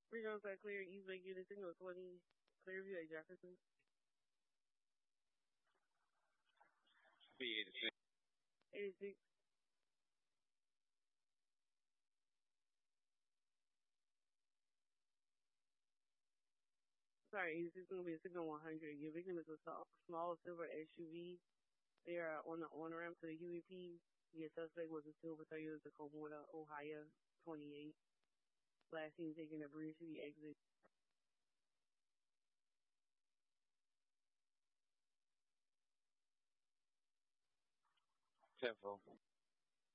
Regional side clear, East Lake Unit Signal 20, Clearview at Jefferson. B86. 86. Sorry, 86 is going to be a Signal 100. Your victim is a small silver SUV. They are on the on ramp to the UEP. Your suspect was a silver Toyota Tacoma, Ohio 28. Last seen taking a bridge to the exit. 10-4.